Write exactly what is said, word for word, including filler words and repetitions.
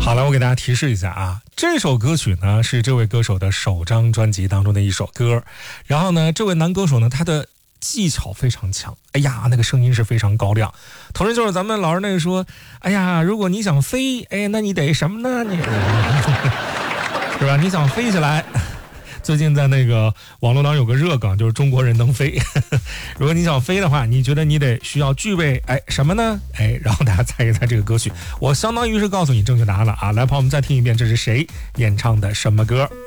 好了，我给大家提示一下啊，这首歌曲呢是这位歌手的首张专辑当中的一首歌，然后呢，这位男歌手呢，他的技巧非常强，哎呀，那个声音是非常高亮。同时就是咱们老师那个说，哎呀，如果你想飞，哎，那你得什么呢？你是吧？你想飞起来。最近在那个网络上有个热梗，就是中国人能飞。如果你想飞的话，你觉得你得需要具备哎什么呢？哎，然后大家猜一猜这个歌曲，我相当于是告诉你正确答案了啊！来，朋友们再听一遍，这是谁演唱的什么歌？